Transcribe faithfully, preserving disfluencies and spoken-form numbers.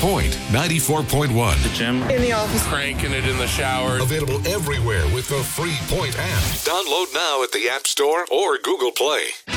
Point ninety-four point one. The gym. In the office. Cranking it in the shower. Available everywhere with the free Point app. Download now at the App Store or Google Play.